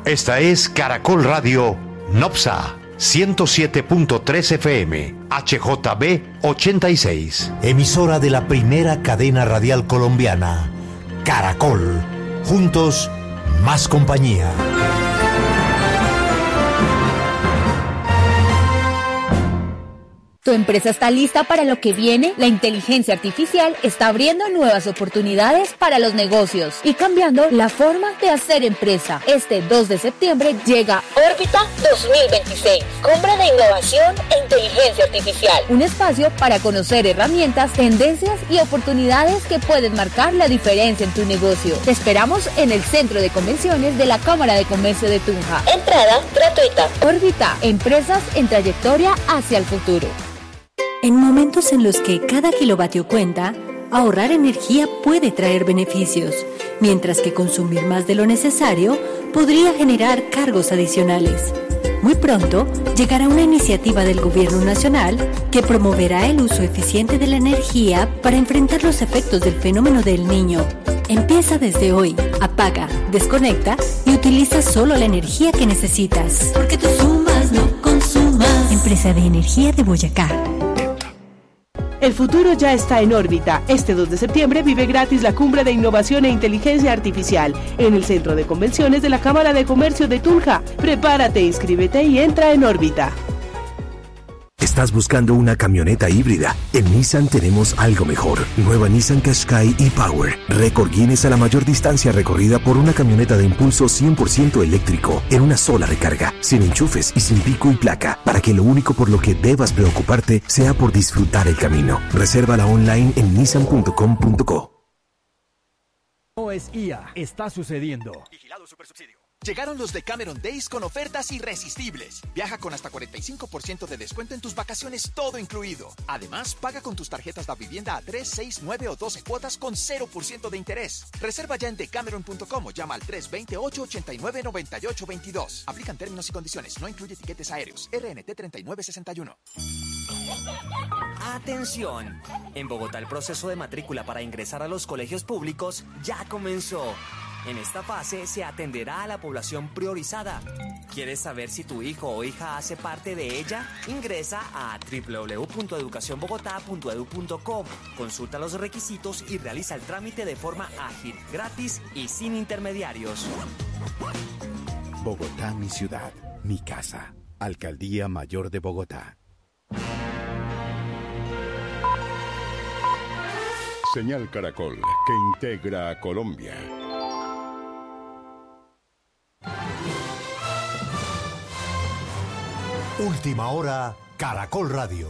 Esta es Caracol Radio Nopsa 107.3 FM, HJB 86. Emisora de la primera cadena radial colombiana, Caracol. Juntos, más compañía. ¿Tu empresa está lista para lo que viene? La inteligencia artificial está abriendo nuevas oportunidades para los negocios y cambiando la forma de hacer empresa. Este 2 de septiembre llega Órbita 2026, Cumbre de Innovación e Inteligencia Artificial. Un espacio para conocer herramientas, tendencias y oportunidades que pueden marcar la diferencia en tu negocio. Te esperamos en el Centro de Convenciones de la Cámara de Comercio de Tunja. Entrada gratuita. Órbita, empresas en trayectoria hacia el futuro. En momentos en los que cada kilovatio cuenta, ahorrar energía puede traer beneficios, mientras que consumir más de lo necesario podría generar cargos adicionales. Muy pronto llegará una iniciativa del Gobierno Nacional que promoverá el uso eficiente de la energía para enfrentar los efectos del fenómeno del Niño. Empieza desde hoy, apaga, desconecta y utiliza solo la energía que necesitas. Porque tú sumas, no consumas. Empresa de Energía de Boyacá. El futuro ya está en órbita. Este 2 de septiembre vive gratis la Cumbre de Innovación e Inteligencia Artificial en el Centro de Convenciones de la Cámara de Comercio de Tunja. Prepárate, inscríbete y entra en órbita. ¿Estás buscando una camioneta híbrida? En Nissan tenemos algo mejor. Nueva Nissan Qashqai e-Power. Récord Guinness a la mayor distancia recorrida por una camioneta de impulso 100% eléctrico en una sola recarga, sin enchufes y sin pico y placa, para que lo único por lo que debas preocuparte sea por disfrutar el camino. Resérvala online en nissan.com.co. No es IA, está sucediendo. Vigilado Supersubsidio. Llegaron los Decameron Days con ofertas irresistibles. Viaja con hasta 45% de descuento en tus vacaciones, todo incluido. Además, paga con tus tarjetas Da Vivienda a 3, 6, 9 o 12 cuotas con 0% de interés. Reserva ya en decameron.com o llama al 320-889-9822. Aplican términos y condiciones. No incluye tiquetes aéreos. RNT 3961. ¡Atención! En Bogotá el proceso de matrícula para ingresar a los colegios públicos ya comenzó. En esta fase se atenderá a la población priorizada. ¿Quieres saber si tu hijo o hija hace parte de ella? Ingresa a www.educacionbogotá.edu.co. Consulta los requisitos y realiza el trámite de forma ágil, gratis y sin intermediarios. Bogotá, mi ciudad, mi casa. Alcaldía Mayor de Bogotá. Señal Caracol, que integra a Colombia. Última hora, Caracol Radio.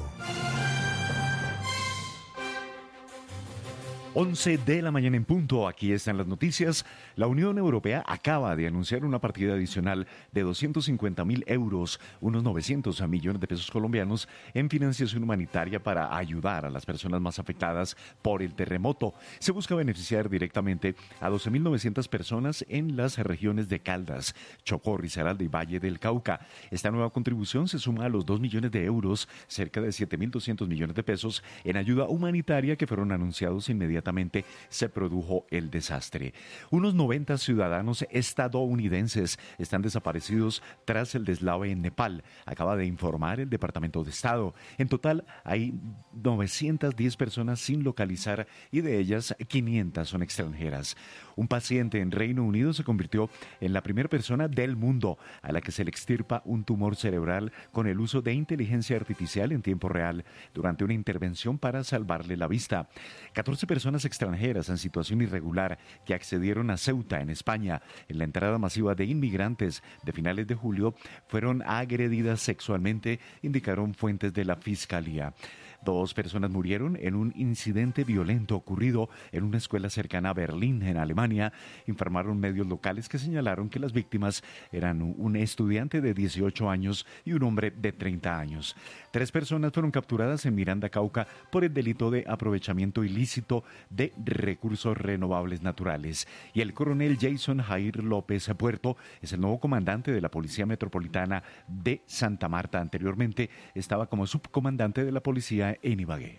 11 de la mañana en punto, aquí están las noticias. La Unión Europea acaba de anunciar una partida adicional de 250.000 euros, unos 900 millones de pesos colombianos, en financiación humanitaria para ayudar a las personas más afectadas por el terremoto. Se busca beneficiar directamente a 12.900 personas en las regiones de Caldas, Chocó, Risaralda y Valle del Cauca. Esta nueva contribución se suma a los 2 millones de euros, cerca de 7.200 millones de pesos, en ayuda humanitaria que fueron anunciados inmediatamente se produjo el desastre. Unos 90 ciudadanos estadounidenses están desaparecidos tras el deslave en Nepal, acaba de informar el Departamento de Estado. En total hay 910 personas sin localizar y de ellas 500 son extranjeras. Un paciente en Reino Unido se convirtió en la primera persona del mundo a la que se le extirpa un tumor cerebral con el uso de inteligencia artificial en tiempo real durante una intervención para salvarle la vista. 14 personas extranjeras en situación irregular que accedieron a Ceuta, en España, en la entrada masiva de inmigrantes de finales de julio, fueron agredidas sexualmente, indicaron fuentes de la Fiscalía. 2 personas murieron en un incidente violento ocurrido en una escuela cercana a Berlín, en Alemania, informaron medios locales que señalaron que las víctimas eran un estudiante de 18 años y un hombre de 30 años. 3 personas fueron capturadas en Miranda, Cauca, por el delito de aprovechamiento ilícito de recursos renovables naturales. Y el coronel Jason Jair López Puerto es el nuevo comandante de la Policía Metropolitana de Santa Marta. Anteriormente estaba como subcomandante de la policía en Ibagué.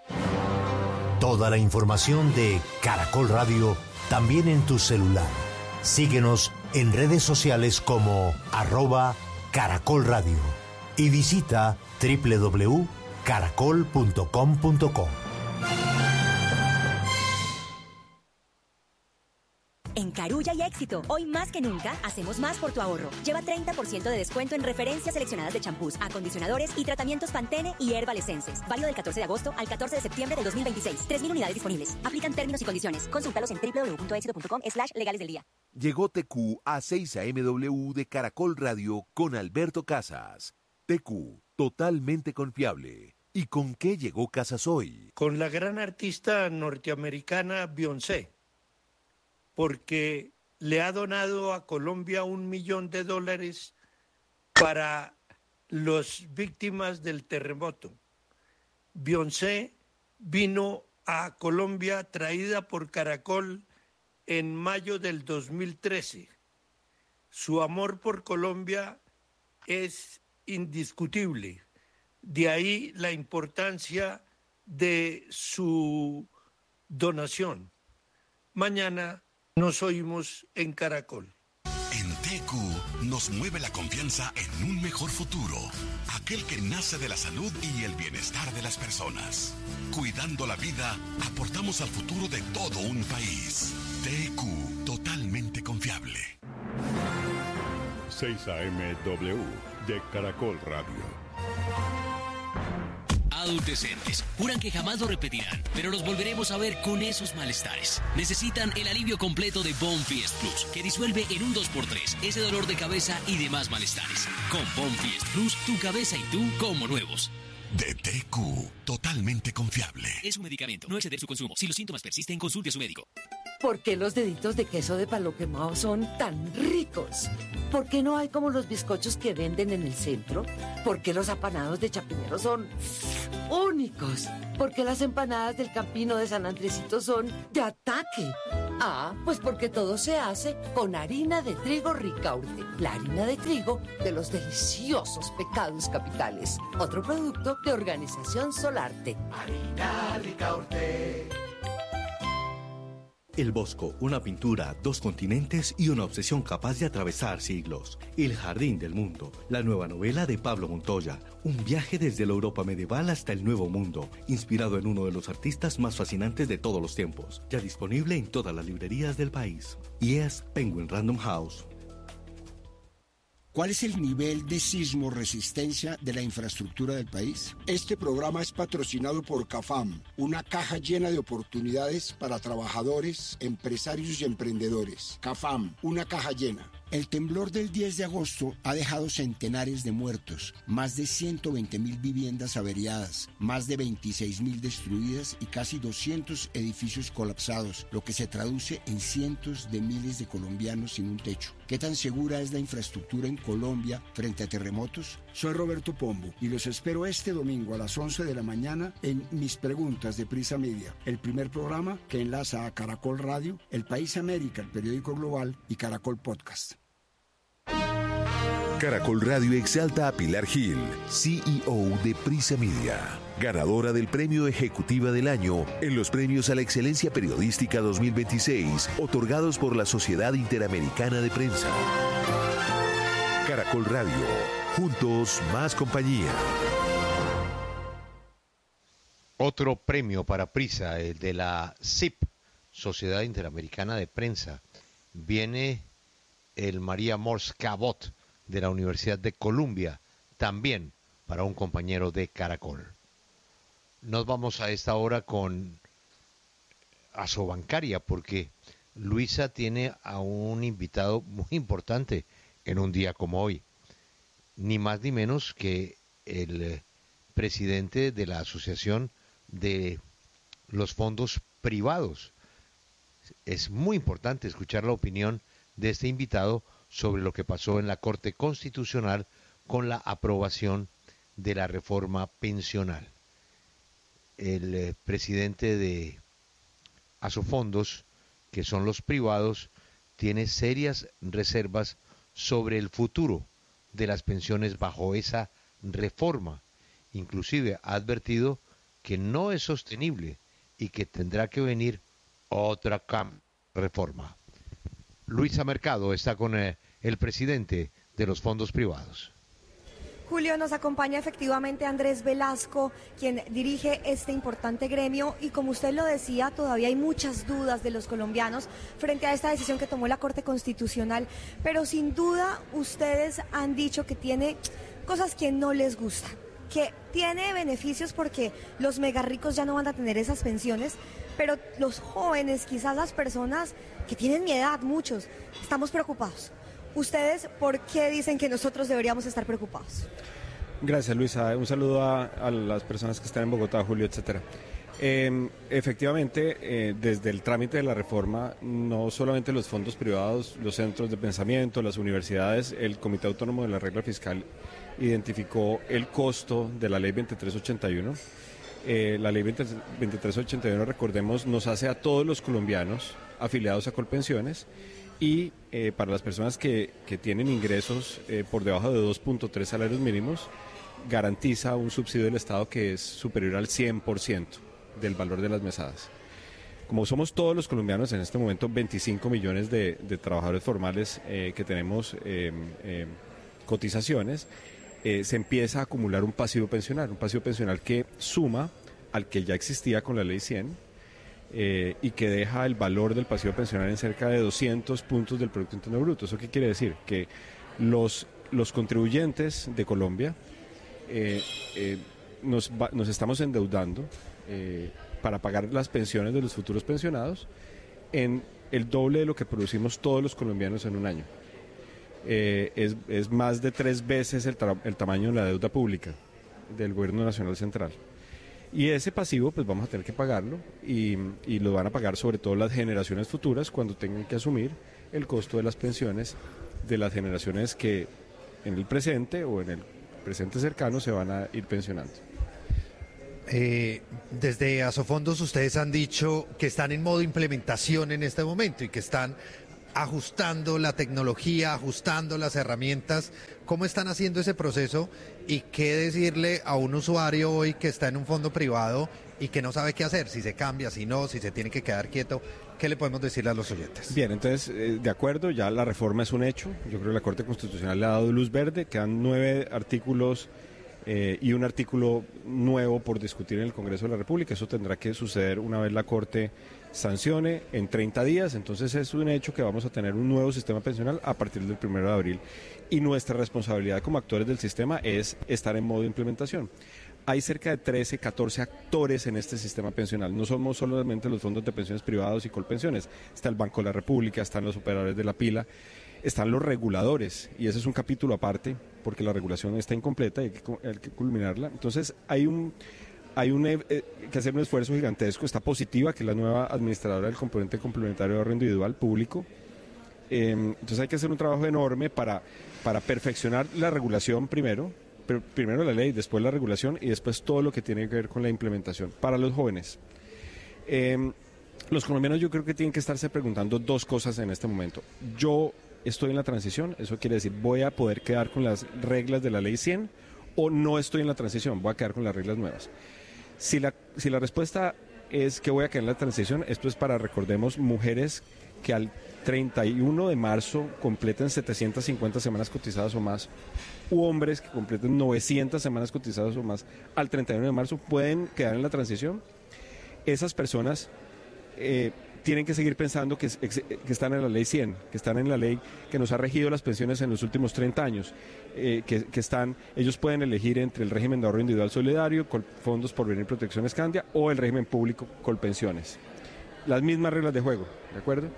Toda la información de Caracol Radio también en tu celular. Síguenos en redes sociales como @Caracol Radio y visita www.caracol.com.co. En Carulla hay éxito. Hoy más que nunca, hacemos más por tu ahorro. Lleva 30% de descuento en referencias seleccionadas de champús, acondicionadores y tratamientos Pantene y Herbal Essences. Válido del 14 de agosto al 14 de septiembre del 2026. 3.000 unidades disponibles. Aplican términos y condiciones. Consúltalos en www.exito.com/legales del día. Llegó TQ a 6 AMW de Caracol Radio con Alberto Casas. TQ, totalmente confiable. ¿Y con qué llegó Casas hoy? Con la gran artista norteamericana Beyoncé, porque le ha donado a Colombia $1 millón para las víctimas del terremoto. Beyoncé vino a Colombia traída por Caracol en mayo del 2013. Su amor por Colombia es indiscutible. De ahí la importancia de su donación. Mañana nos oímos en Caracol. En TQ nos mueve la confianza en un mejor futuro, aquel que nace de la salud y el bienestar de las personas. Cuidando la vida, aportamos al futuro de todo un país. TQ, totalmente confiable. 6 AMW de Caracol Radio. Adultecentes juran que jamás lo repetirán, pero los volveremos a ver con esos malestares. Necesitan el alivio completo de Bonfiest Plus, que disuelve en un 2x3 ese dolor de cabeza y demás malestares. Con Bonfiest Plus, tu cabeza y tú como nuevos. De TQ, totalmente confiable. Es un medicamento, no exceder su consumo. Si los síntomas persisten, consulte a su médico. ¿Por qué los deditos de queso de palo quemado son tan ricos? ¿Por qué no hay como los bizcochos que venden en el centro? ¿Por qué los apanados de Chapinero son únicos? ¿Por qué las empanadas del Campino de San Andresito son de ataque? Ah, pues porque todo se hace con harina de trigo Ricaurte, la harina de trigo de los deliciosos pecados capitales. Otro producto de Organización Solarte. Harina Ricaurte. El Bosco, una pintura, 2 continentes y una obsesión capaz de atravesar siglos. El Jardín del Mundo, la nueva novela de Pablo Montoya. Un viaje desde la Europa medieval hasta el Nuevo Mundo, inspirado en uno de los artistas más fascinantes de todos los tiempos. Ya disponible en todas las librerías del país. Y es Penguin Random House. ¿Cuál es el nivel de sismo resistencia de la infraestructura del país? Este programa es patrocinado por CAFAM, una caja llena de oportunidades para trabajadores, empresarios y emprendedores. CAFAM, una caja llena. El temblor del 10 de agosto ha dejado centenares de muertos, más de 120.000 viviendas averiadas, más de 26.000 destruidas y casi 200 edificios colapsados, lo que se traduce en cientos de miles de colombianos sin un techo. ¿Qué tan segura es la infraestructura en Colombia frente a terremotos? Soy Roberto Pombo y los espero este domingo a las 11 de la mañana en Mis Preguntas de Prisa Media, el primer programa que enlaza a Caracol Radio, El País América, el periódico global y Caracol Podcast. Caracol Radio exalta a Pilar Gil, CEO de Prisa Media, ganadora del Premio Ejecutiva del Año en los Premios a la Excelencia Periodística 2026, otorgados por la Sociedad Interamericana de Prensa. Caracol Radio, juntos más compañía. Otro premio para Prisa, el de la SIP, Sociedad Interamericana de Prensa. Viene el María Morse Cabot de la Universidad de Columbia, también para un compañero de Caracol. Nos vamos a esta hora con Asobancaria, porque Luisa tiene a un invitado muy importante en un día como hoy, ni más ni menos que el presidente de la Asociación de los Fondos Privados. Es muy importante escuchar la opinión de este invitado sobre lo que pasó en la Corte Constitucional con la aprobación de la reforma pensional. El presidente de Asofondos, que son los privados, tiene serias reservas sobre el futuro de las pensiones bajo esa reforma. Inclusive ha advertido que no es sostenible y que tendrá que venir otra reforma. Luisa Mercado está con el presidente de los fondos privados. Julio, nos acompaña efectivamente Andrés Velasco, quien dirige este importante gremio, y como usted lo decía, todavía hay muchas dudas de los colombianos frente a esta decisión que tomó la Corte Constitucional, pero sin duda ustedes han dicho que tiene cosas que no les gustan, que tiene beneficios porque los mega ricos ya no van a tener esas pensiones, pero los jóvenes, quizás las personas que tienen mi edad, muchos, estamos preocupados. ¿Ustedes por qué dicen que nosotros deberíamos estar preocupados? Gracias, Luisa. Un saludo a las personas que están en Bogotá, Julio, etcétera. Efectivamente, desde el trámite de la reforma, no solamente los fondos privados, los centros de pensamiento, las universidades, el Comité Autónomo de la Regla Fiscal identificó el costo de la Ley 2381. La Ley 2381, recordemos, nos hace a todos los colombianos afiliados a Colpensiones, y para las personas que tienen ingresos por debajo de 2.3 salarios mínimos, garantiza un subsidio del Estado que es superior al 100% del valor de las mesadas. Como somos todos los colombianos en este momento, 25 millones de trabajadores formales que tenemos cotizaciones, se empieza a acumular un pasivo pensional que suma al que ya existía con la Ley 100, y que deja el valor del pasivo pensional en cerca de 200 puntos del Producto Interno Bruto. ¿Eso qué quiere decir? Que los contribuyentes de Colombia nos estamos endeudando para pagar las pensiones de los futuros pensionados en el doble de lo que producimos todos los colombianos en un año. Es más de 3 veces el tamaño de la deuda pública del Gobierno Nacional Central. Y ese pasivo pues vamos a tener que pagarlo, y lo van a pagar sobre todo las generaciones futuras cuando tengan que asumir el costo de las pensiones de las generaciones que en el presente o en el presente cercano se van a ir pensionando. Desde Asofondos ustedes han dicho que están en modo implementación en este momento y que están ajustando la tecnología, ajustando las herramientas. ¿Cómo están haciendo ese proceso y qué decirle a un usuario hoy que está en un fondo privado y que no sabe qué hacer, si se cambia, si no, si se tiene que quedar quieto? ¿Qué le podemos decirle a los oyentes? Bien, entonces, de acuerdo, ya la reforma es un hecho. Yo creo que la Corte Constitucional le ha dado luz verde, quedan 9 artículos y un artículo nuevo por discutir en el Congreso de la República. Eso tendrá que suceder una vez la Corte sancione en 30 días, entonces es un hecho que vamos a tener un nuevo sistema pensional a partir del 1 de abril, y nuestra responsabilidad como actores del sistema es estar en modo de implementación. Hay cerca de 13, 14 actores en este sistema pensional, no somos solamente los fondos de pensiones privados y Colpensiones, está el Banco de la República, están los operadores de la pila, están los reguladores, y ese es un capítulo aparte porque la regulación está incompleta y hay que culminarla. Entonces hay que hacer un esfuerzo gigantesco. Está Positiva, que es la nueva administradora del componente complementario de ahorro individual público. Entonces hay que hacer un trabajo enorme para perfeccionar la regulación primero la ley, después la regulación y después todo lo que tiene que ver con la implementación. Para los jóvenes, los colombianos yo creo que tienen que estarse preguntando 2 cosas en este momento. Yo estoy en la transición, eso quiere decir, ¿voy a poder quedar con las reglas de la ley 100 o no estoy en la transición, voy a quedar con las reglas nuevas? Si la respuesta es que voy a quedar en la transición, esto es para, recordemos, mujeres que al 31 de marzo completen 750 semanas cotizadas o más, u hombres que completen 900 semanas cotizadas o más al 31 de marzo, pueden quedar en la transición. Esas personas tienen que seguir pensando que están en la ley 100, que están en la ley que nos ha regido las pensiones en los últimos 30 años, ellos pueden elegir entre el régimen de ahorro individual solidario, fondos por Porvenir, Protección Escandia, o el régimen público Colpensiones. Las mismas reglas de juego, ¿de acuerdo?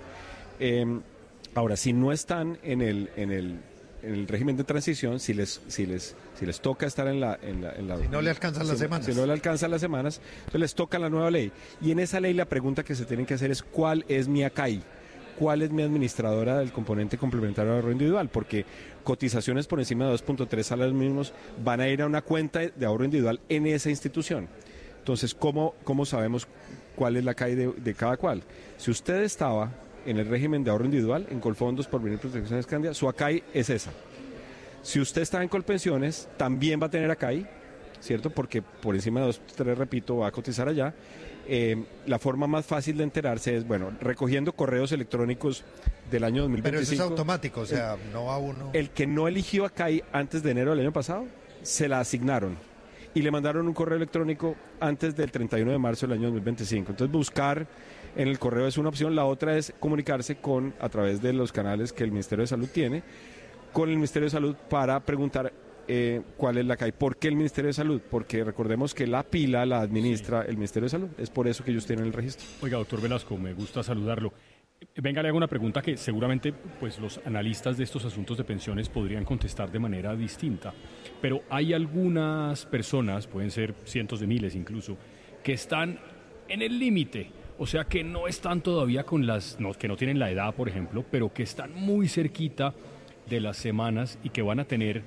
Ahora, si no están en el régimen de transición, si les toca estar en la si no le alcanzan las semanas. Si no le alcanzan las semanas, entonces les toca la nueva ley. Y en esa ley la pregunta que se tienen que hacer es ¿cuál es mi ACAI? ¿Cuál es mi administradora del componente complementario de ahorro individual? Porque cotizaciones por encima de 2.3 salarios mínimos van a ir a una cuenta de ahorro individual en esa institución. Entonces, ¿cómo sabemos cuál es la ACAI de cada cual? Si usted estaba en el régimen de ahorro individual, en Colfondos, Porvenir, Protección Escandia, su ACAI es esa. Si usted está en Colpensiones, también va a tener ACAI, ¿cierto? Porque por encima de 2.3, repito, va a cotizar allá. la forma más fácil de enterarse es, bueno, recogiendo correos electrónicos del año 2025. Pero eso es automático, o sea, no va uno... El que no eligió a CAI antes de enero del año pasado, se la asignaron y le mandaron un correo electrónico antes del 31 de marzo del año 2025. Entonces buscar en el correo es una opción, la otra es comunicarse a través de los canales que el Ministerio de Salud tiene, con el Ministerio de Salud para preguntar cuál es la CAI. ¿Por qué el Ministerio de Salud? Porque recordemos que la pila la administra el Ministerio de Salud, es por eso que ellos tienen el registro. Oiga, doctor Velasco, me gusta saludarlo. Venga, le hago una pregunta que seguramente pues, los analistas de estos asuntos de pensiones podrían contestar de manera distinta, pero hay algunas personas, pueden ser cientos de miles incluso, que están en el límite, o sea que no están todavía que no tienen la edad, por ejemplo, pero que están muy cerquita de las semanas y que van a tener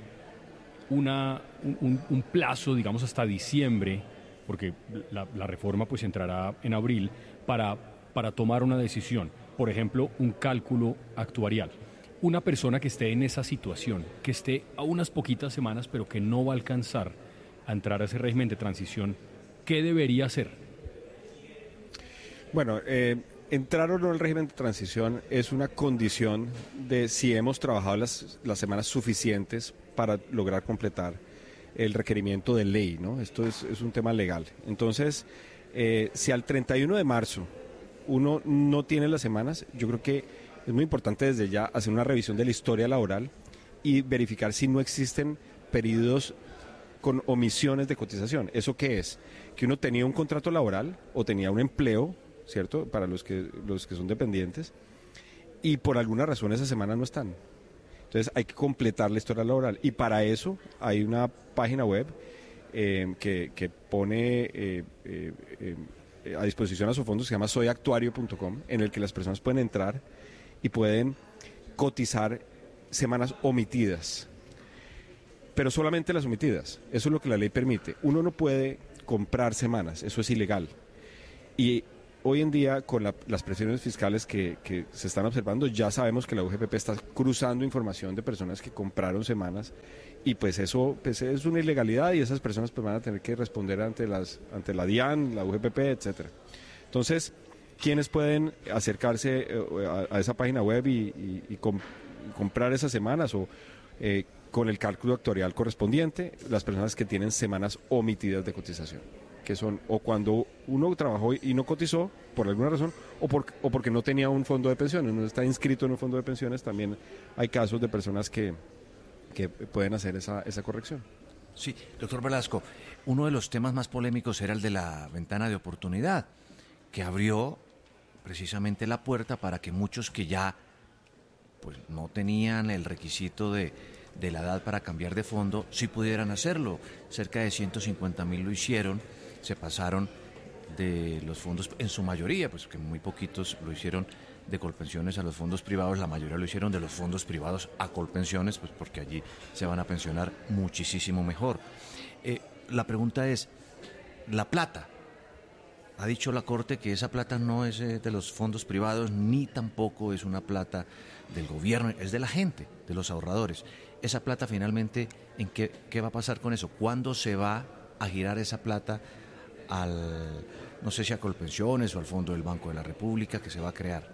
un plazo, digamos, hasta diciembre, porque la reforma pues entrará en abril, para tomar una decisión. Por ejemplo, un cálculo actuarial. Una persona que esté en esa situación, que esté a unas poquitas semanas, pero que no va a alcanzar a entrar a ese régimen de transición, ¿qué debería hacer? Bueno, entrar o no al régimen de transición es una condición de si hemos trabajado las semanas suficientes para lograr completar el requerimiento de ley, ¿no? Esto es un tema legal. Entonces, si al 31 de marzo uno no tiene las semanas, yo creo que es muy importante desde ya hacer una revisión de la historia laboral y verificar si no existen periodos con omisiones de cotización. ¿Eso qué es? Que uno tenía un contrato laboral o tenía un empleo, ¿cierto?, para los que son dependientes, y por alguna razón esas semanas no están. Entonces hay que completar la historia laboral, y para eso hay una página web que pone a disposición a su fondo, se llama soyactuario.com, en el que las personas pueden entrar y pueden cotizar semanas omitidas, pero solamente las omitidas. Eso es lo que la ley permite. Uno no puede comprar semanas, eso es ilegal. Y hoy en día, con las presiones fiscales que se están observando, ya sabemos que la UGPP está cruzando información de personas que compraron semanas, y pues eso pues es una ilegalidad, y esas personas pues van a tener que responder ante la DIAN, la UGPP, etcétera. Entonces, ¿quiénes pueden acercarse a esa página web y comprar esas semanas o con el cálculo actuarial correspondiente? Las personas que tienen semanas omitidas de cotización, que son o cuando uno trabajó y no cotizó por alguna razón, o porque no tenía un fondo de pensiones, no está inscrito en un fondo de pensiones. También hay casos de personas que pueden hacer esa corrección. Sí, doctor Velasco, uno de los temas más polémicos era el de la ventana de oportunidad, que abrió precisamente la puerta para que muchos que ya pues no tenían el requisito de la edad para cambiar de fondo, sí pudieran hacerlo. Cerca de 150.000 lo hicieron, se pasaron de los fondos, en su mayoría, pues que muy poquitos lo hicieron de Colpensiones a los fondos privados, la mayoría lo hicieron de los fondos privados a Colpensiones, pues porque allí se van a pensionar muchísimo mejor. La pregunta es, la plata, ha dicho la Corte que esa plata no es de los fondos privados, ni tampoco es una plata del gobierno, es de la gente, de los ahorradores. Esa plata finalmente, ¿en qué va a pasar con eso? ¿Cuándo se va a girar esa plata no sé si a Colpensiones o al Fondo del Banco de la República que se va a crear?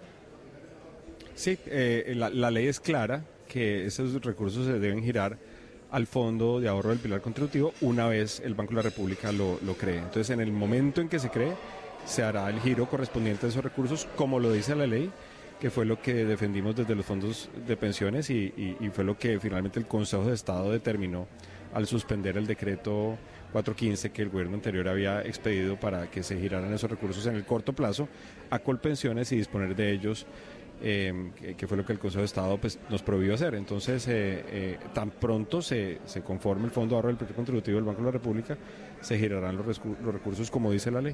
Sí, la ley es clara que esos recursos se deben girar al Fondo de Ahorro del Pilar Contributivo una vez el Banco de la República lo cree. Entonces, en el momento en que se cree, se hará el giro correspondiente a esos recursos, como lo dice la ley, que fue lo que defendimos desde los fondos de pensiones y fue lo que finalmente el Consejo de Estado determinó al suspender el decreto 415 que el gobierno anterior había expedido para que se giraran esos recursos en el corto plazo a Colpensiones y disponer de ellos, que fue lo que el Consejo de Estado pues, nos prohibió hacer. Entonces, tan pronto se conforme el Fondo de Ahorro del Pilar Contributivo del Banco de la República, se girarán los recursos como dice la ley.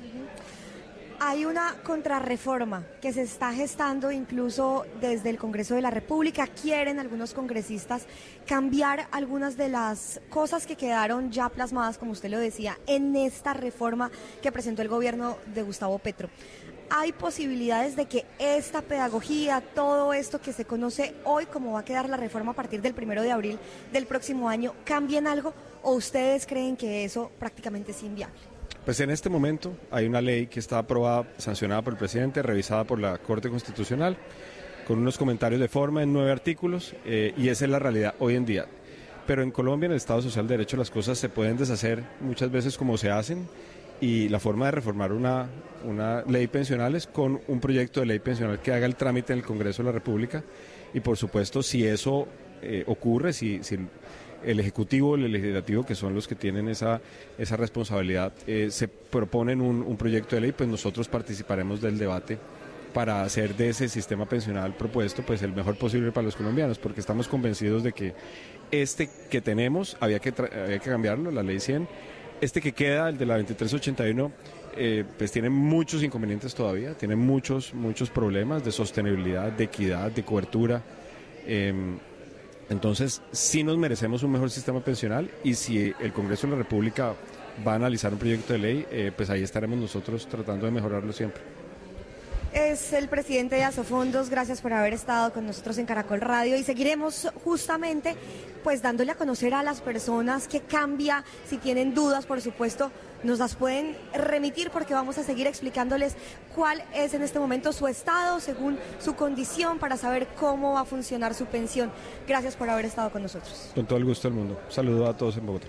Hay una contrarreforma que se está gestando incluso desde el Congreso de la República. Quieren algunos congresistas cambiar algunas de las cosas que quedaron ya plasmadas, como usted lo decía, en esta reforma que presentó el gobierno de Gustavo Petro. ¿Hay posibilidades de que esta pedagogía, todo esto que se conoce hoy, como va a quedar la reforma a partir del 1 de abril del próximo año, cambien algo, o ustedes creen que eso prácticamente es inviable? Pues en este momento hay una ley que está aprobada, sancionada por el presidente, revisada por la Corte Constitucional, con unos comentarios de forma en 9 artículos, y esa es la realidad hoy en día. Pero en Colombia, en el Estado Social de Derecho, las cosas se pueden deshacer muchas veces como se hacen, y la forma de reformar una ley pensional es con un proyecto de ley pensional que haga el trámite en el Congreso de la República, y por supuesto, si eso ocurre, si el Ejecutivo o el Legislativo, que son los que tienen esa responsabilidad, se proponen un proyecto de ley, pues nosotros participaremos del debate para hacer de ese sistema pensional propuesto pues el mejor posible para los colombianos, porque estamos convencidos de que este que tenemos había que cambiarlo, la ley 100, este que queda, el de la 2381, pues tiene muchos inconvenientes todavía, tiene muchos problemas de sostenibilidad, de equidad, de cobertura. Entonces, sí nos merecemos un mejor sistema pensional, y si el Congreso de la República va a analizar un proyecto de ley, pues ahí estaremos nosotros tratando de mejorarlo siempre. Es el presidente de Asofondos, gracias por haber estado con nosotros en Caracol Radio, y seguiremos justamente pues dándole a conocer a las personas qué cambia. Si tienen dudas, por supuesto, nos las pueden remitir, porque vamos a seguir explicándoles cuál es en este momento su estado según su condición, para saber cómo va a funcionar su pensión. Gracias por haber estado con nosotros. Con todo el gusto del mundo. Saludos a todos en Bogotá.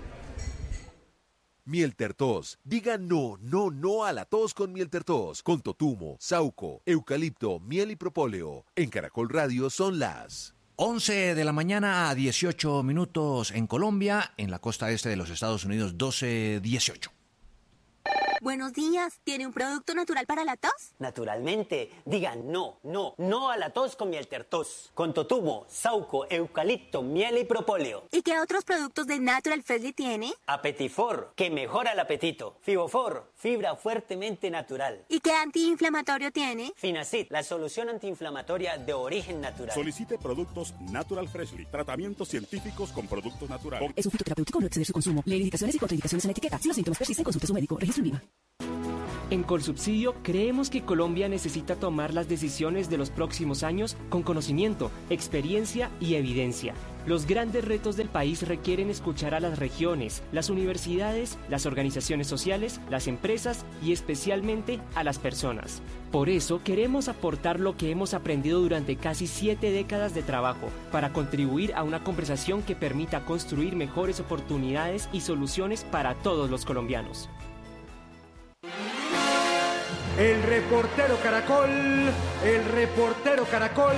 Mieltertos. Diga no a la tos con Mieltertos. Con totumo, sauco, eucalipto, miel y propóleo. En Caracol Radio son las 11 de la mañana a 18 minutos en Colombia, en la costa este de los Estados Unidos 12:18. Buenos días, ¿tiene un producto natural para la tos? Naturalmente, diga no a la tos con Mieltertos. Con totumo, sauco, eucalipto, miel y propóleo. ¿Y qué otros productos de Natural Freshly tiene? Apetifor, que mejora el apetito. Fibofor, fibra fuertemente natural. ¿Y qué antiinflamatorio tiene? Finacid, la solución antiinflamatoria de origen natural. Solicite productos Natural Freshly, tratamientos científicos con productos naturales. Es un fitoterapéutico, no exceder su consumo. Lee indicaciones y contraindicaciones en la etiqueta. Si los síntomas persisten, consulte a su médico. Registro en Viva. En Colsubsidio creemos que Colombia necesita tomar las decisiones de los próximos años con conocimiento, experiencia y evidencia. Los grandes retos del país requieren escuchar a las regiones, las universidades, las organizaciones sociales, las empresas y especialmente a las personas. Por eso queremos aportar lo que hemos aprendido durante casi 7 décadas de trabajo para contribuir a una conversación que permita construir mejores oportunidades y soluciones para todos los colombianos. El reportero Caracol, el reportero Caracol.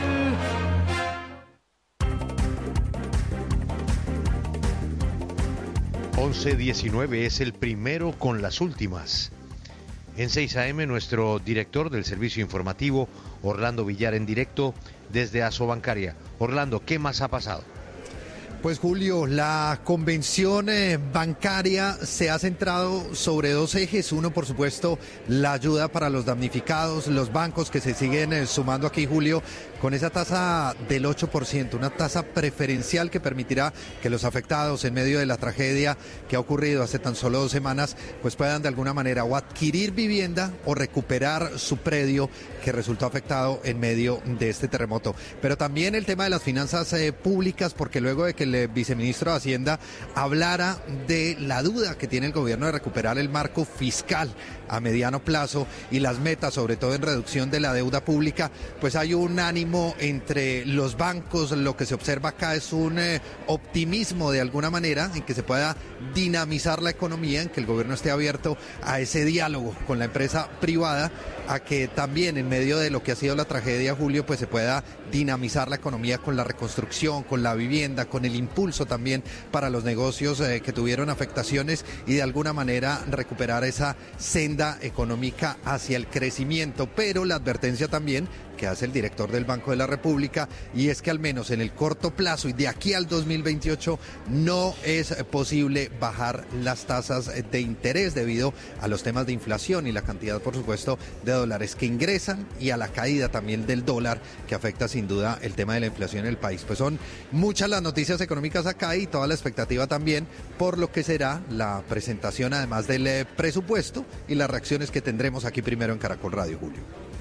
(11:19) es el primero con las últimas. En 6 AM, nuestro director del servicio informativo, Orlando Villar, en directo desde Asobancaria. Orlando, ¿qué más ha pasado? Pues Julio, la convención bancaria se ha centrado sobre 2 ejes. Uno, por supuesto, la ayuda para los damnificados, los bancos que se siguen sumando aquí, Julio, con esa tasa del 8%, una tasa preferencial que permitirá que los afectados en medio de la tragedia que ha ocurrido hace tan solo 2 semanas, pues puedan de alguna manera o adquirir vivienda o recuperar su predio que resultó afectado en medio de este terremoto. Pero también el tema de las finanzas públicas, porque luego de que el viceministro de Hacienda hablara de la duda que tiene el gobierno de recuperar el marco fiscal a mediano plazo y las metas, sobre todo en reducción de la deuda pública, pues hay un ánimo entre los bancos. Lo que se observa acá es un optimismo de alguna manera en que se pueda dinamizar la economía, en que el gobierno esté abierto a ese diálogo con la empresa privada, a que también en medio de lo que ha sido la tragedia, Julio, pues se pueda dinamizar la economía con la reconstrucción, con la vivienda, con el impulso también para los negocios que tuvieron afectaciones, y de alguna manera recuperar esa senda económica hacia el crecimiento. Pero la advertencia también que hace el director del Banco de la República, y es que al menos en el corto plazo y de aquí al 2028 no es posible bajar las tasas de interés debido a los temas de inflación y la cantidad, por supuesto, de dólares que ingresan, y a la caída también del dólar, que afecta sin duda el tema de la inflación en el país. Pues son muchas las noticias económicas acá y toda la expectativa también por lo que será la presentación, además del presupuesto y las reacciones que tendremos aquí primero en Caracol Radio, Julio.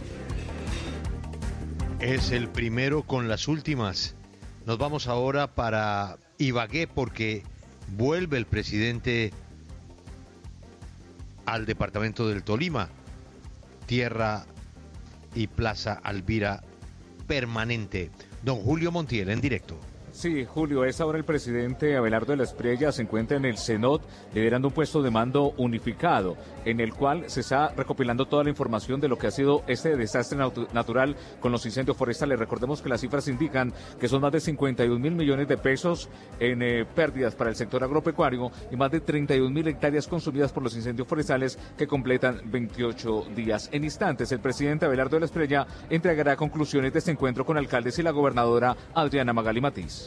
Es el primero con las últimas. Nos vamos ahora para Ibagué, porque vuelve el presidente al departamento del Tolima, tierra y Plaza Alvira permanente. Don Julio Montiel en directo. Sí, Julio, a esta hora el presidente Abelardo de la Espriella se encuentra en el Senot liderando un puesto de mando unificado, en el cual se está recopilando toda la información de lo que ha sido este desastre natural con los incendios forestales. Recordemos que las cifras indican que son más de 51.000 millones de pesos en pérdidas para el sector agropecuario y más de 31.000 hectáreas consumidas por los incendios forestales que completan 28 días. En instantes, el presidente Abelardo de la Espriella entregará conclusiones de este encuentro con alcaldes y la gobernadora Adriana Magali Matiz.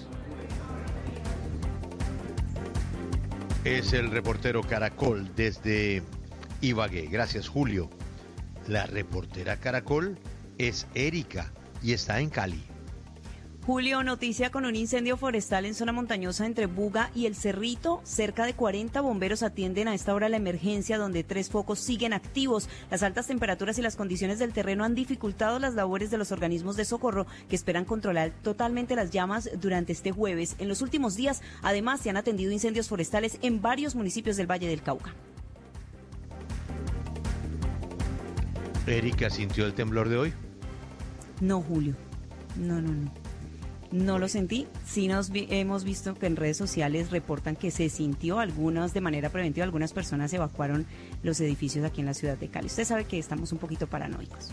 Es el reportero Caracol desde Ibagué. Gracias, Julio. La reportera Caracol es Erika y está en Cali. Julio, noticia con un incendio forestal en zona montañosa entre Buga y El Cerrito. Cerca de 40 bomberos atienden a esta hora la emergencia, donde 3 focos siguen activos. Las altas temperaturas y las condiciones del terreno han dificultado las labores de los organismos de socorro, que esperan controlar totalmente las llamas durante este jueves. En los últimos días, además, se han atendido incendios forestales en varios municipios del Valle del Cauca. ¿Erika sintió el temblor de hoy? No, Julio. No lo sentí. Sí hemos visto que en redes sociales reportan que se sintió, algunas de manera preventiva, algunas personas evacuaron los edificios aquí en la ciudad de Cali. Usted sabe que estamos un poquito paranoicos.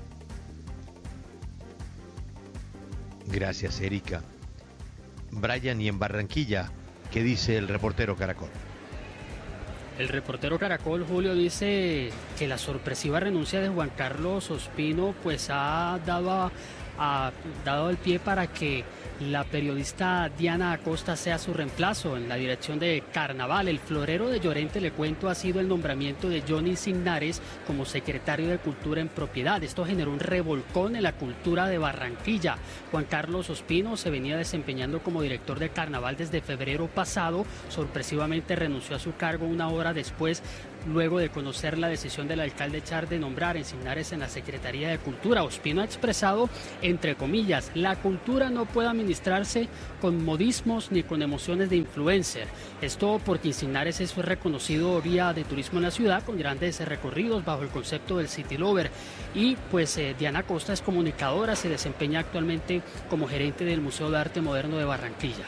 Gracias, Erika. Brian, y en Barranquilla, ¿qué dice el reportero Caracol? El reportero Caracol, Julio, dice que la sorpresiva renuncia de Juan Carlos Ospino pues ha dado el pie para que la periodista Diana Acosta sea su reemplazo en la dirección de Carnaval. El florero de Llorente, le cuento, ha sido el nombramiento de Johnny Signares como secretario de Cultura en propiedad. Esto generó un revolcón en la cultura de Barranquilla. Juan Carlos Ospino se venía desempeñando como director de Carnaval desde febrero pasado. Sorpresivamente renunció a su cargo una hora después, luego de conocer la decisión del alcalde Char de nombrar a Signares en la Secretaría de Cultura. Ospino ha expresado, entre comillas, la cultura no puede administrarse con modismos ni con emociones de influencer. Esto porque Signares es reconocido guía de turismo en la ciudad, con grandes recorridos bajo el concepto del City Lover. Y pues Diana Costa es comunicadora, se desempeña actualmente como gerente del Museo de Arte Moderno de Barranquilla.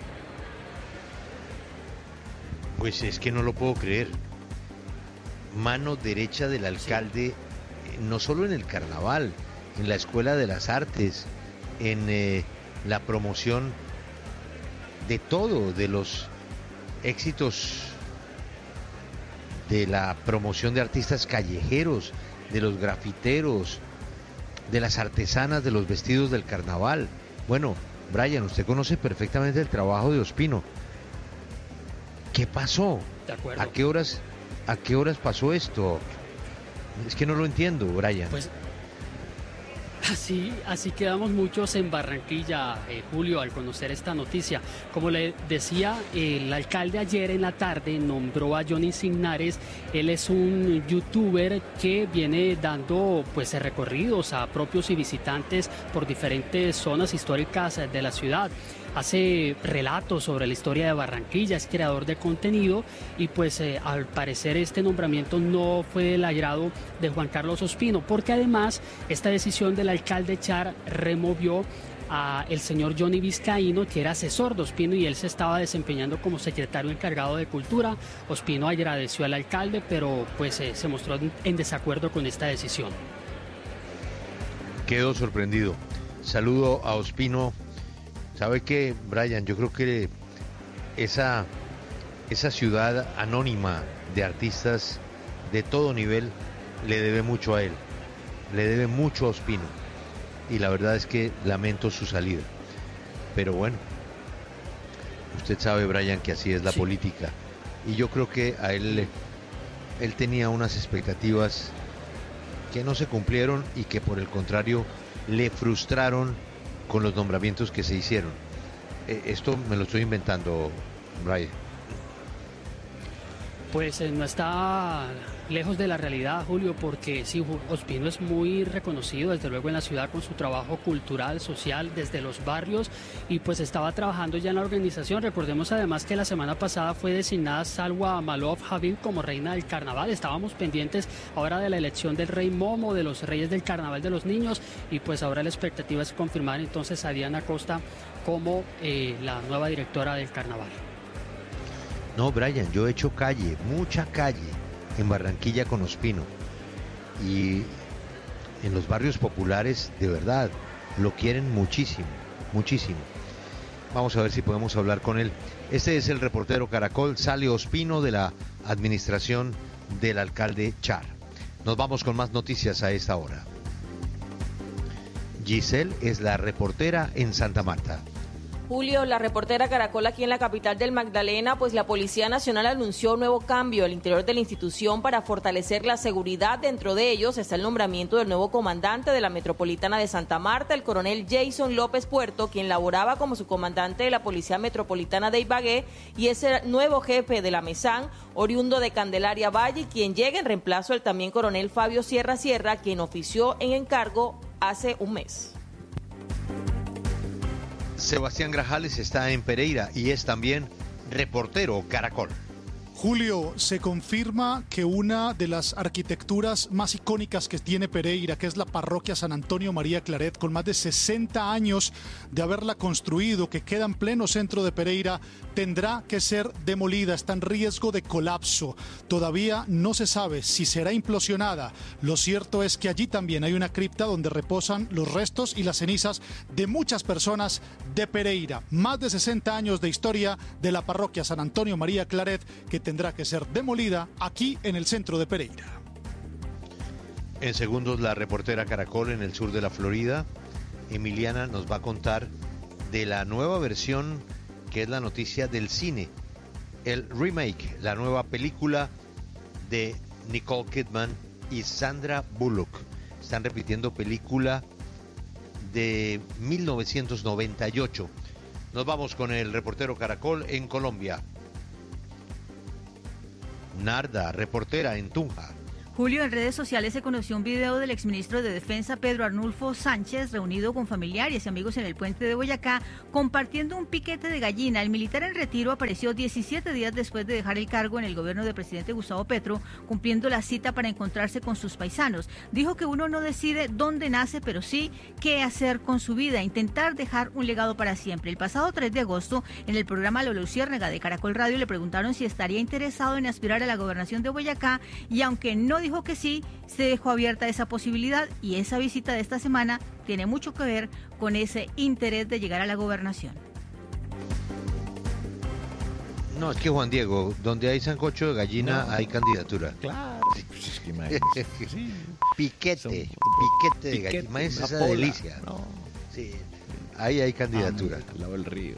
Pues es que no lo puedo creer. Mano derecha del alcalde, no solo en el carnaval, en la Escuela de las Artes, en la promoción de todo, de los éxitos de la promoción de artistas callejeros, de los grafiteros, de las artesanas de los vestidos del carnaval. Bueno, Brian, usted conoce perfectamente el trabajo de Ospino. ¿Qué pasó? De acuerdo. ¿A qué horas pasó esto? Es que no lo entiendo, Brian. Pues así quedamos muchos en Barranquilla, Julio, al conocer esta noticia. Como le decía, el alcalde ayer en la tarde nombró a Johnny Signares. Él es un youtuber que viene dando pues recorridos a propios y visitantes por diferentes zonas históricas de la ciudad. Hace relatos sobre la historia de Barranquilla, es creador de contenido y pues al parecer este nombramiento no fue del agrado de Juan Carlos Ospino, porque además esta decisión del alcalde Char removió a el señor Johnny Vizcaíno, que era asesor de Ospino, y él se estaba desempeñando como secretario encargado de Cultura. Ospino agradeció al alcalde, pero pues se mostró en desacuerdo con esta decisión. Quedo sorprendido. Saludo a Ospino. ¿Sabe qué, Brian? Yo creo que esa ciudad anónima de artistas de todo nivel le debe mucho a él, le debe mucho a Ospino, y la verdad es que lamento su salida. Pero bueno, usted sabe, Brian, que así es la política, y yo creo que a él tenía unas expectativas que no se cumplieron y que por el contrario le frustraron con los nombramientos que se hicieron. Esto me lo estoy inventando, Brian. Pues no está lejos de la realidad, Julio, porque sí, Ospino es muy reconocido desde luego en la ciudad con su trabajo cultural, social, desde los barrios, y pues estaba trabajando ya en la organización. Recordemos además que la semana pasada fue designada Salwa Malov Habib como reina del carnaval. Estábamos pendientes ahora de la elección del rey Momo, de los reyes del carnaval de los niños, y pues ahora la expectativa es confirmar entonces a Diana Costa como la nueva directora del carnaval. No, Brian, yo he hecho calle, mucha calle en Barranquilla con Ospino, y en los barrios populares de verdad lo quieren muchísimo, muchísimo. Vamos a ver si podemos hablar con él. Este es el reportero Caracol, sale Ospino de la administración del alcalde Char. Nos vamos con más noticias a esta hora. Giselle es la reportera en Santa Marta. Julio, la reportera Caracol aquí en la capital del Magdalena, pues la Policía Nacional anunció un nuevo cambio al interior de la institución para fortalecer la seguridad. Dentro de ellos está el nombramiento del nuevo comandante de la Metropolitana de Santa Marta, el coronel Jason López Puerto, quien laboraba como subcomandante de la Policía Metropolitana de Ibagué, y es el nuevo jefe de la MESAN, oriundo de Candelaria Valle, quien llega en reemplazo del también coronel Fabio Sierra, quien ofició en encargo hace un mes. Sebastián Grajales está en Pereira y es también reportero Caracol. Julio, se confirma que una de las arquitecturas más icónicas que tiene Pereira, que es la parroquia San Antonio María Claret, con más de 60 años de haberla construido, que queda en pleno centro de Pereira, tendrá que ser demolida, está en riesgo de colapso. Todavía no se sabe si será implosionada. Lo cierto es que allí también hay una cripta donde reposan los restos y las cenizas de muchas personas de Pereira. Más de 60 años de historia de la parroquia San Antonio María Claret, que tendrá que ser demolida aquí en el centro de Pereira. En segundos, la reportera Caracol en el sur de la Florida, Emiliana, nos va a contar de la nueva versión, que es la noticia del cine, el remake, la nueva película de Nicole Kidman y Sandra Bullock. Están repitiendo película de 1998. Nos vamos con el reportero Caracol en Colombia. Narda, reportera en Tunja. Julio, en redes sociales se conoció un video del exministro de Defensa Pedro Arnulfo Sánchez reunido con familiares y amigos en el puente de Boyacá compartiendo un piquete de gallina. El militar en retiro apareció 17 días después de dejar el cargo en el gobierno del presidente Gustavo Petro, cumpliendo la cita para encontrarse con sus paisanos. Dijo que uno no decide dónde nace, pero sí qué hacer con su vida, intentar dejar un legado para siempre. El pasado 3 de agosto, en el programa La Luciérnaga de Caracol Radio, le preguntaron si estaría interesado en aspirar a la gobernación de Boyacá, y aunque no dijo que sí, se dejó abierta esa posibilidad, y esa visita de esta semana tiene mucho que ver con ese interés de llegar a la gobernación. No, es que Juan Diego, donde hay sancocho de gallina hay candidatura. Claro. Es que sí. Piquete de gallina. Imagínese esa delicia. No. Sí, ahí hay candidatura. Al lado del río.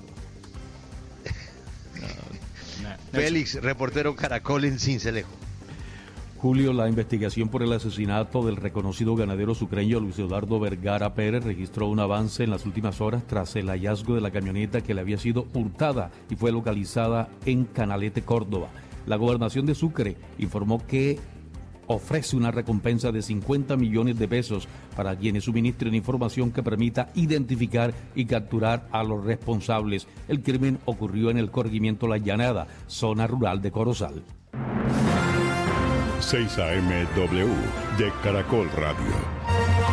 Félix, reportero Caracol en Sincelejo. Julio, la investigación por el asesinato del reconocido ganadero sucreño Luis Eduardo Vergara Pérez registró un avance en las últimas horas tras el hallazgo de la camioneta que le había sido hurtada y fue localizada en Canalete, Córdoba. La gobernación de Sucre informó que ofrece una recompensa de 50 millones de pesos para quienes suministren información que permita identificar y capturar a los responsables. El crimen ocurrió en el corregimiento La Llanada, zona rural de Corozal. 6 AM-W de Caracol Radio.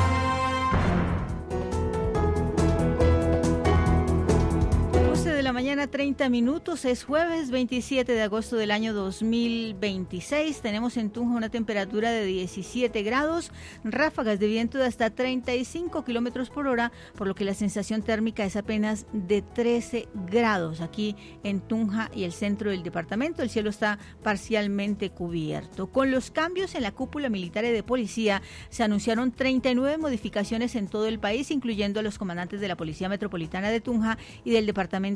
30 minutos, es jueves 27 de agosto del año 2026. Tenemos en Tunja una temperatura de 17 grados, ráfagas de viento de hasta 35 kilómetros por hora, por lo que la sensación térmica es apenas de 13 grados aquí en Tunja y el centro del departamento. El cielo está parcialmente cubierto. Con los cambios en la cúpula militar y de policía, se anunciaron 39 modificaciones en todo el país, incluyendo a los comandantes de la Policía Metropolitana de Tunja y del departamento de Boyacá.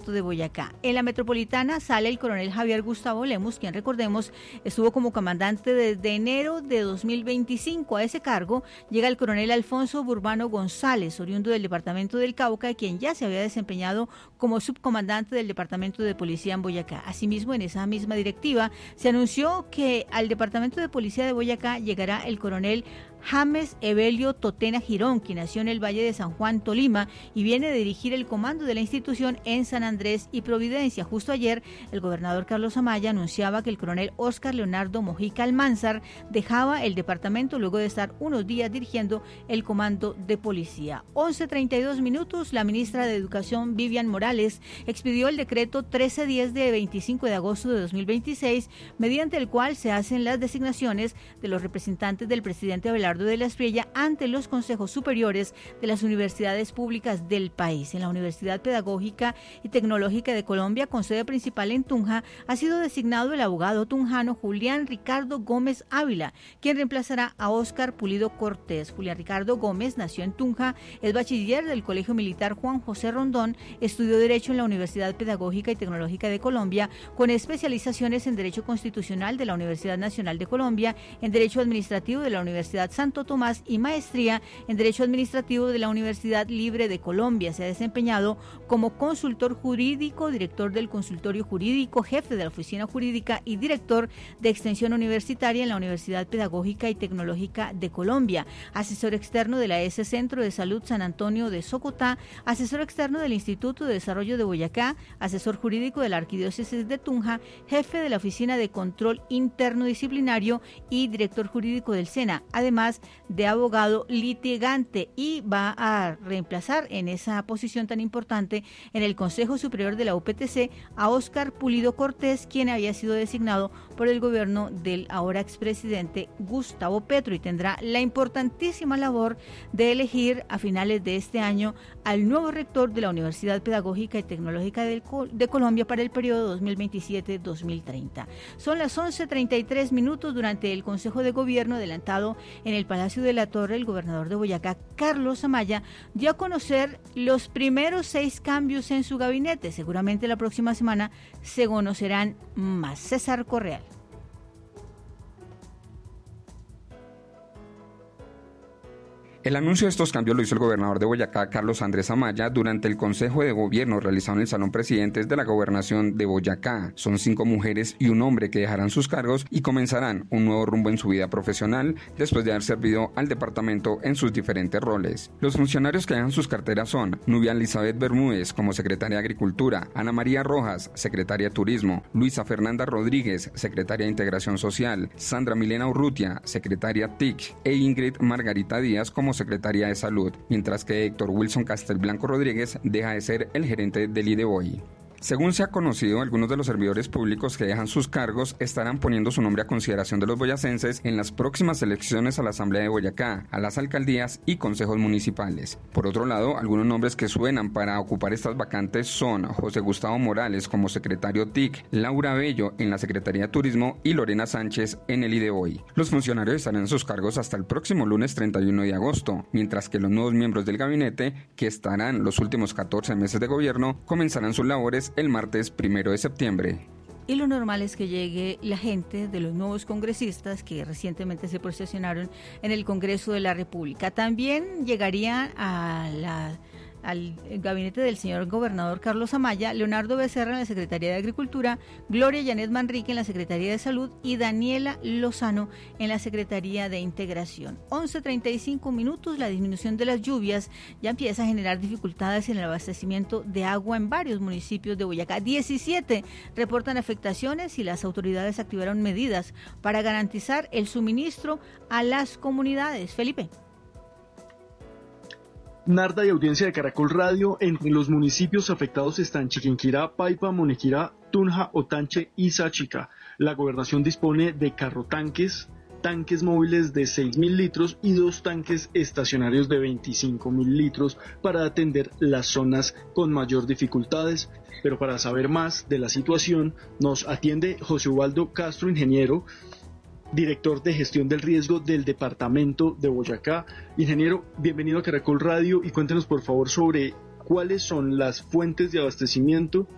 Boyacá. En la metropolitana sale el coronel Javier Gustavo Lemus, quien recordemos estuvo como comandante desde enero de 2025. A ese cargo llega el coronel Alfonso Burbano González, oriundo del departamento del Cauca, quien ya se había desempeñado como subcomandante del departamento de policía en Boyacá. Asimismo, en esa misma directiva se anunció que al departamento de policía de Boyacá llegará el coronel James Evelio Totena Girón, quien nació en el Valle de San Juan, Tolima, y viene de dirigir el comando de la institución en San Andrés y Providencia. Justo ayer, el gobernador Carlos Amaya anunciaba que el coronel Óscar Leonardo Mojica Almanzar dejaba el departamento luego de estar unos días dirigiendo el comando de policía. 11:32 minutos, la ministra de Educación, Vivian Morales, expidió el decreto 1310 de 25 de agosto de 2026, mediante el cual se hacen las designaciones de los representantes del presidente Abelardo de la Espriella ante los consejos superiores de las universidades públicas del país. En la Universidad Pedagógica y Tecnológica de Colombia, con sede principal en Tunja, ha sido designado el abogado tunjano Julián Ricardo Gómez Ávila, quien reemplazará a Óscar Pulido Cortés. Julián Ricardo Gómez nació en Tunja, es bachiller del Colegio Militar Juan José Rondón, estudió Derecho en la Universidad Pedagógica y Tecnológica de Colombia, con especializaciones en Derecho Constitucional de la Universidad Nacional de Colombia, en Derecho Administrativo de la Universidad Santo Tomás y maestría en Derecho Administrativo de la Universidad Libre de Colombia. Se ha desempeñado como consultor jurídico, director del consultorio jurídico, jefe de la oficina jurídica y director de extensión universitaria en la Universidad Pedagógica y Tecnológica de Colombia, asesor externo de la ES Centro de Salud San Antonio de Socotá, asesor externo del Instituto de Desarrollo de Boyacá, asesor jurídico de la Arquidiócesis de Tunja, jefe de la Oficina de Control Interno Disciplinario y director jurídico del SENA, además de abogado litigante, y va a reemplazar en esa posición tan importante en el Consejo Superior de la UPTC a Óscar Pulido Cortés, quien había sido designado por el gobierno del ahora expresidente Gustavo Petro, y tendrá la importantísima labor de elegir a finales de este año al nuevo rector de la Universidad Pedagógica y Tecnológica de Colombia para el periodo 2027-2030. Son las 11:33 minutos. Durante el Consejo de Gobierno adelantado en el Palacio de la Torre, el gobernador de Boyacá, Carlos Amaya, dio a conocer los primeros 6 cambios en su gabinete. Seguramente la próxima semana se conocerán más. César Correal. El anuncio de estos cambios lo hizo el gobernador de Boyacá, Carlos Andrés Amaya, durante el Consejo de Gobierno realizado en el Salón Presidentes de la Gobernación de Boyacá. Son 5 mujeres y un hombre que dejarán sus cargos y comenzarán un nuevo rumbo en su vida profesional después de haber servido al departamento en sus diferentes roles. Los funcionarios que dejan sus carteras son Nubia Elizabeth Bermúdez como secretaria de Agricultura, Ana María Rojas, secretaria de Turismo, Luisa Fernanda Rodríguez, secretaria de Integración Social, Sandra Milena Urrutia, secretaria TIC, e Ingrid Margarita Díaz como secretaria de Salud, mientras que Héctor Wilson Castelblanco Rodríguez deja de ser el gerente del IDEBOI. Según se ha conocido, algunos de los servidores públicos que dejan sus cargos estarán poniendo su nombre a consideración de los boyacenses en las próximas elecciones a la Asamblea de Boyacá, a las alcaldías y consejos municipales. Por otro lado, algunos nombres que suenan para ocupar estas vacantes son José Gustavo Morales como secretario TIC, Laura Bello en la Secretaría de Turismo y Lorena Sánchez en el IDEBOI. Los funcionarios estarán en sus cargos hasta el próximo lunes 31 de agosto, mientras que los nuevos miembros del gabinete, que estarán los últimos 14 meses de gobierno, comenzarán sus labores el martes 1 de septiembre. Y lo normal es que llegue la gente de los nuevos congresistas que recientemente se posesionaron en el Congreso de la República. También llegarían al gabinete del señor gobernador Carlos Amaya, Leonardo Becerra en la Secretaría de Agricultura, Gloria Janet Manrique en la Secretaría de Salud y Daniela Lozano en la Secretaría de Integración. 11:35 minutos, la disminución de las lluvias ya empieza a generar dificultades en el abastecimiento de agua en varios municipios de Boyacá. 17 reportan afectaciones y las autoridades activaron medidas para garantizar el suministro a las comunidades. Felipe. Narda y audiencia de Caracol Radio, entre los municipios afectados están Chiquinquirá, Paipa, Monequirá, Tunja, Otanche y Sáchica. La gobernación dispone de carrotanques, tanques móviles de 6.000 litros y 2 tanques estacionarios de 25.000 litros para atender las zonas con mayor dificultades. Pero para saber más de la situación nos atiende José Ubaldo Castro, ingeniero, director de gestión del riesgo del departamento de Boyacá. Ingeniero, bienvenido a Caracol Radio y cuéntenos por favor sobre cuáles son las fuentes de abastecimiento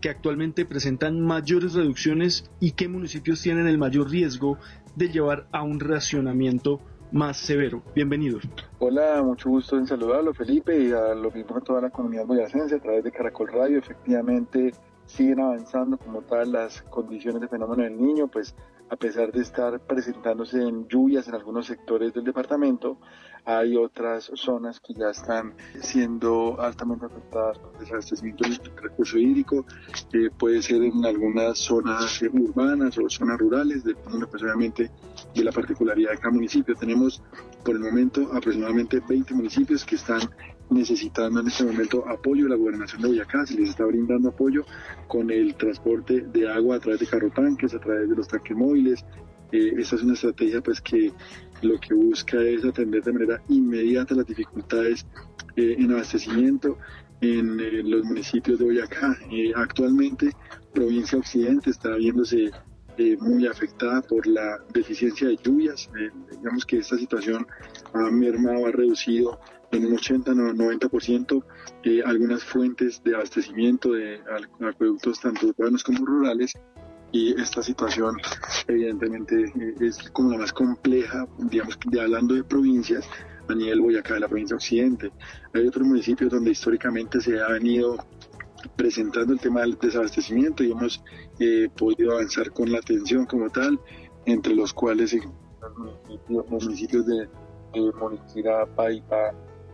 que actualmente presentan mayores reducciones y qué municipios tienen el mayor riesgo de llevar a un racionamiento más severo. Bienvenidos. Hola, mucho gusto en saludarlo, Felipe, y a lo mismo a toda la comunidad boyacense a través de Caracol Radio. Efectivamente, siguen avanzando como tal las condiciones de fenómeno del Niño, pues a pesar de estar presentándose en lluvias en algunos sectores del departamento, hay otras zonas que ya están siendo altamente afectadas por desabastecimiento del recurso hídrico. Puede ser en algunas zonas urbanas o zonas rurales, dependiendo pues obviamente de la particularidad de cada municipio. Tenemos por el momento aproximadamente 20 municipios que están necesitando en este momento apoyo de la Gobernación de Boyacá. Se les está brindando apoyo con el transporte de agua a través de carrotanques, a través de los tanques móviles. Esta es una estrategia pues que lo que busca es atender de manera inmediata las dificultades en abastecimiento en los municipios de Boyacá. Actualmente, provincia Occidente está viéndose muy afectada por la deficiencia de lluvias. Digamos que esta situación ha mermado, ha reducido en un 80-90% algunas fuentes de abastecimiento de acueductos tanto urbanos como rurales, y esta situación evidentemente es como la más compleja, digamos, hablando de provincias a nivel Boyacá, de la provincia Occidente. Hay otros municipios donde históricamente se ha venido presentando el tema del desabastecimiento y hemos podido avanzar con la atención como tal, entre los cuales los municipios de Moniquirá, Paipa,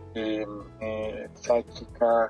Sáchica,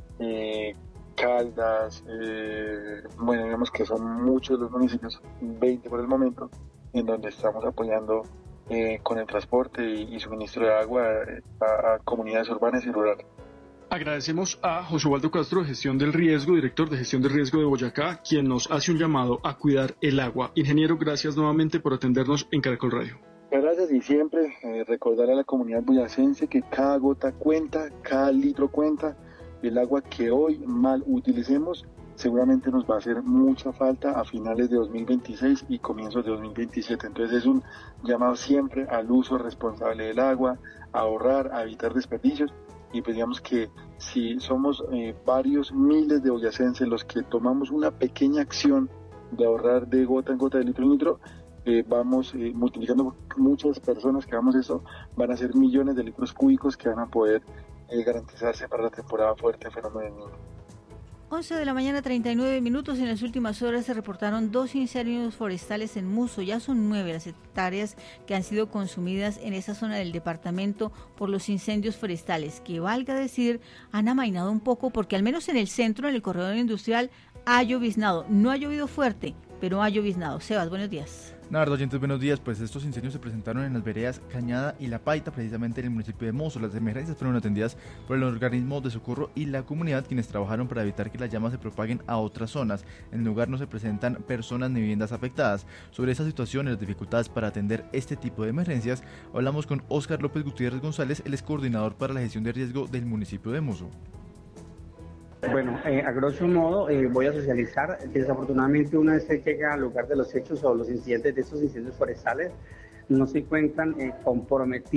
Caldas, bueno, digamos que son muchos los municipios, 20 por el momento, en donde estamos apoyando con el transporte y suministro de agua a comunidades urbanas y rurales. Agradecemos a José Waldo Castro, de Gestión del Riesgo, director de Gestión del Riesgo de Boyacá, quien nos hace un llamado a cuidar el agua. Ingeniero, gracias nuevamente por atendernos en Caracol Radio. Gracias, y siempre recordar a la comunidad boyacense que cada gota cuenta, cada litro cuenta. El agua que hoy mal utilicemos seguramente nos va a hacer mucha falta a finales de 2026 y comienzos de 2027. Entonces es un llamado siempre al uso responsable del agua, a ahorrar, a evitar desperdicios, y pues digamos que si somos varios miles de boyacenses los que tomamos una pequeña acción de ahorrar de gota en gota, de litro en litro, vamos multiplicando muchas personas que hagamos eso, van a ser millones de litros cúbicos que van a poder garantizarse para la temporada fuerte fenómeno del Niño. 11 de la mañana, 39 minutos. En las últimas horas se reportaron 2 incendios forestales en Muso. Ya son 9 las hectáreas que han sido consumidas en esa zona del departamento por los incendios forestales, que valga decir, han amainado un poco porque al menos en el centro, en el corredor industrial, ha lloviznado. No ha llovido fuerte, pero ha lloviznado. Sebas, buenos días. Nardo, oyentes, buenos días. Pues estos incendios se presentaron en las veredas Cañada y La Paita, precisamente en el municipio de Mozo. Las emergencias fueron atendidas por el organismo de socorro y la comunidad, quienes trabajaron para evitar que las llamas se propaguen a otras zonas. En el lugar no se presentan personas ni viviendas afectadas. Sobre esta situación y las dificultades para atender este tipo de emergencias, hablamos con Óscar López Gutiérrez González, el coordinador para la gestión de riesgo del municipio de Mozo. Bueno, a grosso modo voy a socializar. Desafortunadamente, una vez se llega al lugar de los hechos o los incidentes de estos incendios forestales, no se encuentran comprometidos